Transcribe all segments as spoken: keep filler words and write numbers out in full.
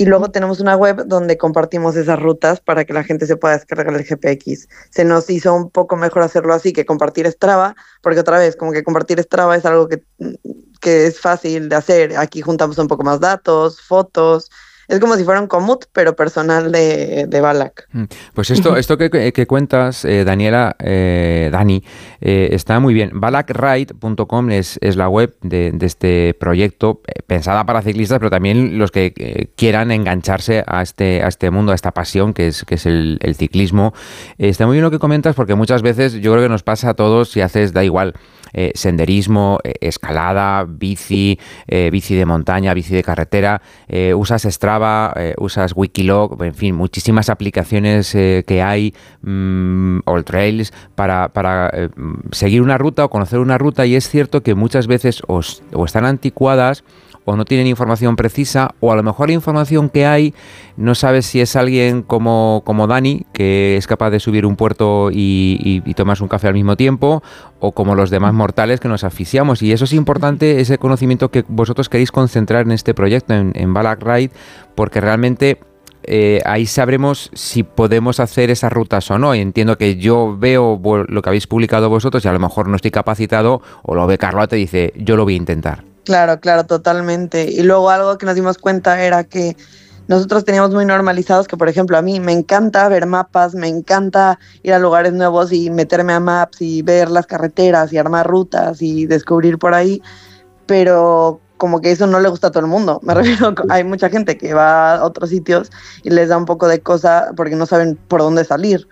Y luego tenemos una web donde compartimos esas rutas para que la gente se pueda descargar el G P X. Se nos hizo un poco mejor hacerlo así que compartir Strava, porque otra vez, como que compartir Strava es algo que, que es fácil de hacer. Aquí juntamos un poco más datos, fotos. Es como si fuera un Komoot, pero personal de, de Balak. Pues esto, esto que, que cuentas, eh, Daniela, eh, Dani, eh, está muy bien. balak ride punto com es, es la web de, de este proyecto, eh, pensada para ciclistas, pero también los que eh, quieran engancharse a este, a este mundo, a esta pasión que es, que es el, el ciclismo. Eh, está muy bien lo que comentas, porque muchas veces yo creo que nos pasa a todos, si haces, da igual, Eh, senderismo, eh, escalada, bici, eh, bici de montaña, bici de carretera, eh, usas Strava, eh, usas Wikiloc, en fin, muchísimas aplicaciones eh, que hay, mmm, All Trails, para, para eh, seguir una ruta o conocer una ruta, y es cierto que muchas veces os, o están anticuadas o no tienen información precisa, o a lo mejor la información que hay no sabes si es alguien como, como Dani, que es capaz de subir un puerto y, y, y tomarse un café al mismo tiempo, o como los demás mortales que nos asfixiamos. Y eso es importante, ese conocimiento que vosotros queréis concentrar en este proyecto, en, en Balak Ride, porque realmente eh, ahí sabremos si podemos hacer esas rutas o no. Y entiendo que yo veo lo que habéis publicado vosotros y a lo mejor no estoy capacitado, o lo ve Carlota y dice, yo lo voy a intentar. Claro, claro, totalmente. Y luego algo que nos dimos cuenta era que nosotros teníamos muy normalizados que, por ejemplo, a mí me encanta ver mapas, me encanta ir a lugares nuevos y meterme a Maps y ver las carreteras y armar rutas y descubrir por ahí, pero como que eso no le gusta a todo el mundo. Me refiero, hay mucha gente que va a otros sitios y les da un poco de cosa porque no saben por dónde salir.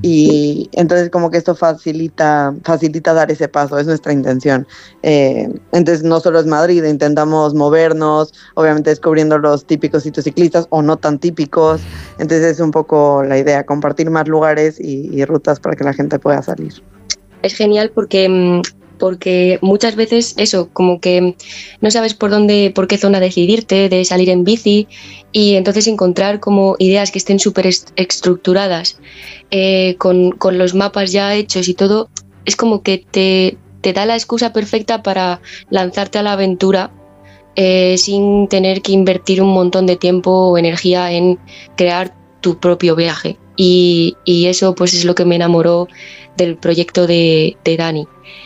Y entonces como que esto facilita, facilita dar ese paso, es nuestra intención. Eh, entonces no solo es Madrid, intentamos movernos, obviamente descubriendo los típicos sitios ciclistas o no tan típicos. Entonces es un poco la idea, compartir más lugares y, y rutas para que la gente pueda salir. Es genial porque... porque muchas veces eso, como que no sabes por dónde, por qué zona decidirte, de salir en bici, y entonces encontrar como ideas que estén súper est- estructuradas, eh, con, con los mapas ya hechos y todo, es como que te, te da la excusa perfecta para lanzarte a la aventura, eh, sin tener que invertir un montón de tiempo o energía en crear tu propio viaje. Y, y eso pues es lo que me enamoró del proyecto de, de Dani.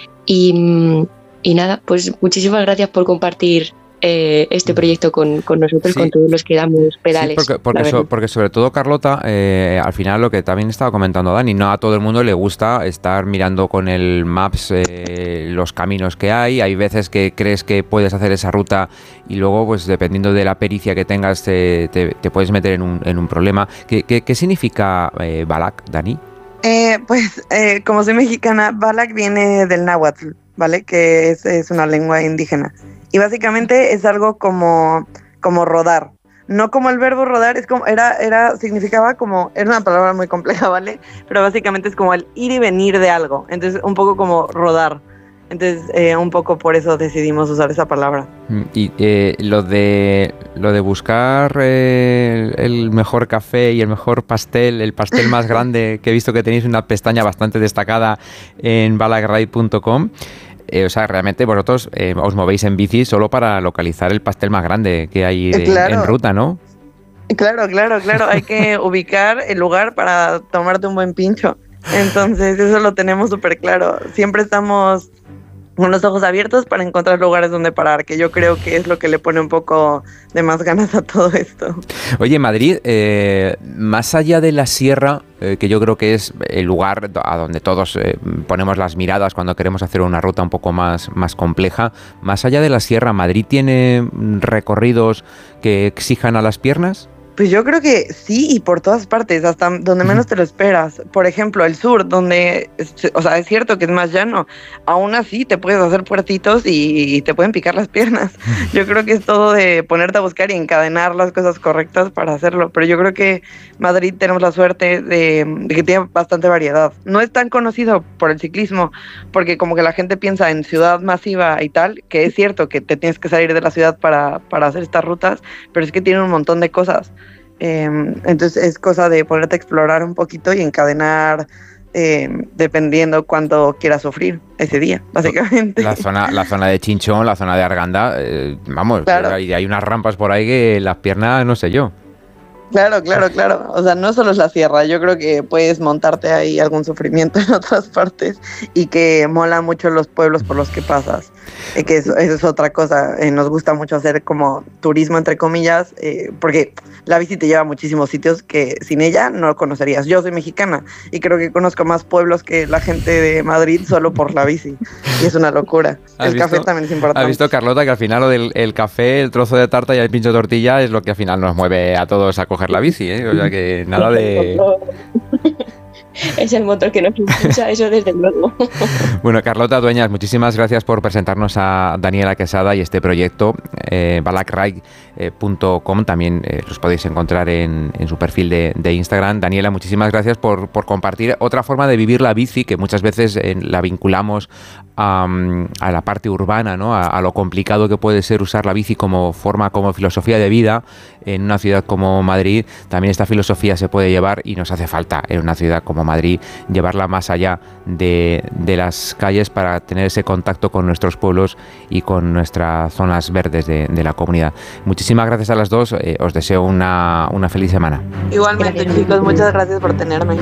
Y, y nada, pues muchísimas gracias por compartir eh, este proyecto con, con nosotros, sí, con todos los que damos pedales. Sí, porque, porque, so, porque sobre todo, Carlota, eh, al final lo que también estaba comentando Dani, no a todo el mundo le gusta estar mirando con el Maps eh, los caminos que hay. Hay veces que crees que puedes hacer esa ruta y luego, pues dependiendo de la pericia que tengas, te, te, te puedes meter en un, en un problema. ¿Qué, qué, qué significa eh, Balak, Dani? Eh, pues eh, como soy mexicana, Balak viene del náhuatl, ¿vale? Que es, es una lengua indígena. Y básicamente es algo como, como rodar. No como el verbo rodar, es como, era, era, significaba como, era una palabra muy compleja, ¿vale? Pero básicamente es como el ir y venir de algo. Entonces, un poco como rodar. Entonces, eh, un poco por eso decidimos usar esa palabra. Y eh, lo de lo de buscar eh, el mejor café y el mejor pastel, el pastel más grande, que he visto que tenéis una pestaña bastante destacada en balak ride punto com. Eh, o sea, realmente vosotros eh, os movéis en bici solo para localizar el pastel más grande que hay de, claro. en ruta, ¿no? Claro, claro, claro. Hay que ubicar el lugar para tomarte un buen pincho. Entonces, eso lo tenemos súper claro. Siempre estamos con los ojos abiertos para encontrar lugares donde parar, que yo creo que es lo que le pone un poco de más ganas a todo esto. Oye, Madrid, eh, más allá de la sierra, eh, que yo creo que es el lugar a donde todos eh, ponemos las miradas cuando queremos hacer una ruta un poco más, más compleja, más allá de la sierra, ¿Madrid tiene recorridos que exijan a las piernas? Pues yo creo que sí, y por todas partes, hasta donde menos te lo esperas. Por ejemplo, el sur, donde, o sea, es cierto que es más llano, aún así te puedes hacer puertitos y, y te pueden picar las piernas. Yo creo que es todo de ponerte a buscar y encadenar las cosas correctas para hacerlo. Pero yo creo que Madrid tenemos la suerte de, de que tiene bastante variedad. No es tan conocido por el ciclismo, porque como que la gente piensa en ciudad masiva y tal, que es cierto que te tienes que salir de la ciudad para, para hacer estas rutas, pero es que tiene un montón de cosas. Eh, entonces es cosa de ponerte a explorar un poquito y encadenar eh, dependiendo cuánto quieras sufrir ese día, básicamente. La zona, la zona de Chinchón, la zona de Arganda, eh, vamos, claro. hay, hay unas rampas por ahí que las piernas, no sé yo. Claro, claro, claro. O sea, no solo es la sierra. Yo creo que puedes montarte ahí algún sufrimiento en otras partes y que mola mucho los pueblos por los que pasas. Eh, que eso, eso es otra cosa. Eh, nos gusta mucho hacer como turismo, entre comillas, eh, porque la bici te lleva a muchísimos sitios que sin ella no conocerías. Yo soy mexicana y creo que conozco más pueblos que la gente de Madrid solo por la bici. Y es una locura. El visto, café también es importante. ¿Has visto, Carlota, que al final lo del el café, el trozo de tarta y el pincho de tortilla es lo que al final nos mueve a todos a coger la bici, ¿eh? O sea que nada de... Es el motor que nos impulsa, eso desde luego. Bueno, Carlota Dueñas, muchísimas gracias por presentarnos a Daniela Quesada y este proyecto, eh, balak ride punto com, también eh, los podéis encontrar en, en su perfil de, de Instagram. Daniela, muchísimas gracias por, por compartir otra forma de vivir la bici, que muchas veces eh, la vinculamos a, a la parte urbana, ¿no? A, a lo complicado que puede ser usar la bici como forma, como filosofía de vida en una ciudad como Madrid. También esta filosofía se puede llevar y nos hace falta en una ciudad como Madrid llevarla más allá de, de las calles para tener ese contacto con nuestros pueblos y con nuestras zonas verdes de, de la comunidad. Muchísimas gracias a las dos, eh, os deseo una, una feliz semana. Igualmente, gracias, chicos, muchas gracias por tenerme.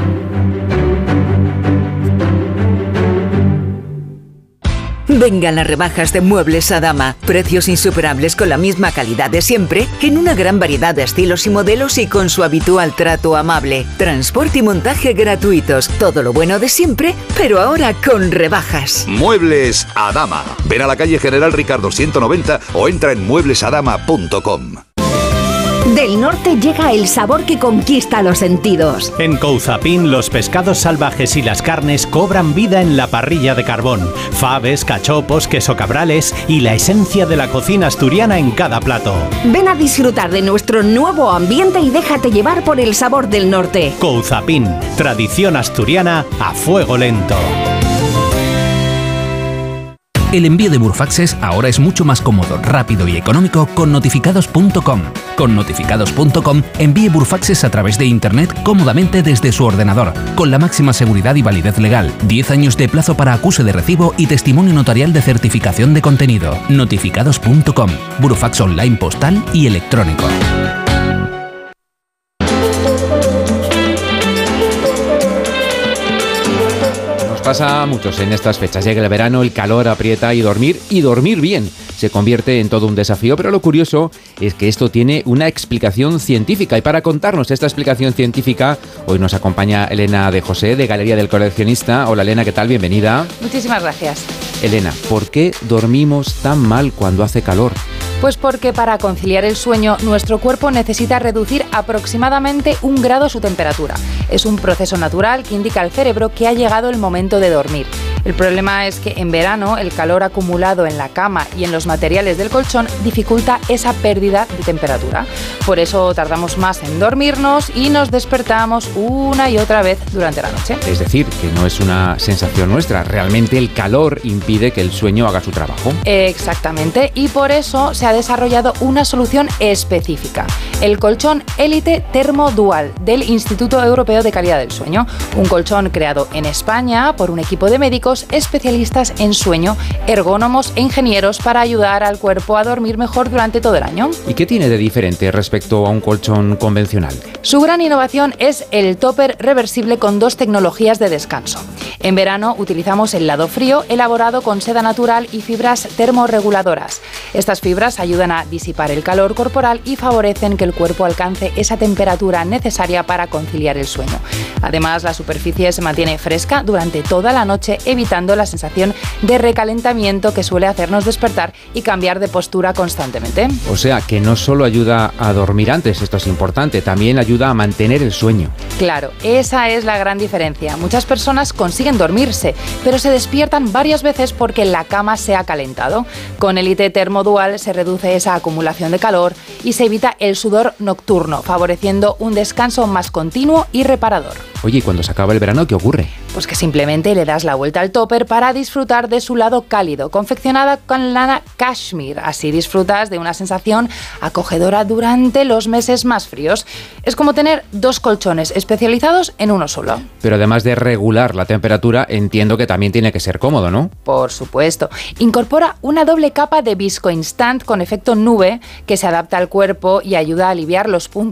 Vengan las rebajas de Muebles Adama. Precios insuperables con la misma calidad de siempre, en una gran variedad de estilos y modelos y con su habitual trato amable. Transporte y montaje gratuitos. Todo lo bueno de siempre, pero ahora con rebajas. Muebles Adama. Ven a la calle General Ricardo ciento noventa o entra en muebles adama punto com. Del norte llega el sabor que conquista los sentidos. En Couzapin, los pescados salvajes y las carnes cobran vida en la parrilla de carbón. Faves, cachopos, queso cabrales y la esencia de la cocina asturiana en cada plato. Ven a disfrutar de nuestro nuevo ambiente y déjate llevar por el sabor del norte. Couzapin, tradición asturiana a fuego lento. El envío de Burfaxes ahora es mucho más cómodo, rápido y económico con notificados punto com. Con notificados punto com envíe Burfaxes a través de Internet cómodamente desde su ordenador, con la máxima seguridad y validez legal, diez años de plazo para acuse de recibo y testimonio notarial de certificación de contenido. notificados punto com, Burfax online postal y electrónico. Pasa a muchos en estas fechas. Llega el verano, el calor aprieta y dormir, y dormir bien, se convierte en todo un desafío, pero lo curioso es que esto tiene una explicación científica. Y para contarnos esta explicación científica, hoy nos acompaña Elena de José, de Galería del Coleccionista. Hola Elena, ¿qué tal? Bienvenida. Muchísimas gracias. Elena, ¿por qué dormimos tan mal cuando hace calor? Pues porque para conciliar el sueño, nuestro cuerpo necesita reducir aproximadamente un grado su temperatura. Es un proceso natural que indica al cerebro que ha llegado el momento de dormir. El problema es que en verano el calor acumulado en la cama y en los materiales del colchón dificulta esa pérdida de temperatura. Por eso tardamos más en dormirnos y nos despertamos una y otra vez durante la noche. Es decir, que no es una sensación nuestra, realmente el calor impide que el sueño haga su trabajo. Exactamente, y por eso se ha desarrollado una solución específica, el colchón Elite Thermodual del Instituto Europeo de Calidad del Sueño, un colchón creado en España por un equipo de médicos especialistas en sueño, ergónomos e ingenieros para ayudar al cuerpo a dormir mejor durante todo el año. ¿Y qué tiene de diferente respecto a un colchón convencional? Su gran innovación es el topper reversible con dos tecnologías de descanso. En verano utilizamos el lado frío elaborado con seda natural y fibras termorreguladoras. Estas fibras ayudan a disipar el calor corporal y favorecen que el cuerpo alcance esa temperatura necesaria para conciliar el sueño. Además, la superficie se mantiene fresca durante toda la noche, evitando la sensación de recalentamiento que suele hacernos despertar y cambiar de postura constantemente. O sea, que no solo ayuda a dormir antes, esto es importante, también ayuda a mantener el sueño. Claro, esa es la gran diferencia. Muchas personas consiguen dormirse, pero se despiertan varias veces porque la cama se ha calentado. Con el Elite Thermodual se reduce esa acumulación de calor y se evita el sudor nocturno, favoreciendo un descanso más continuo y reparador. Oye, ¿y cuando se acaba el verano qué ocurre? Pues que simplemente le das la vuelta al topper para disfrutar de su lado cálido, confeccionada con lana cashmere. Así disfrutas de una sensación acogedora durante los meses más fríos. Es como tener dos colchones especializados en uno solo. Pero además de regular la temperatura, entiendo que también tiene que ser cómodo, ¿no? Por supuesto. Incorpora una doble capa de visco instant con efecto nube que se adapta al cuerpo y ayuda a aliviar los puntos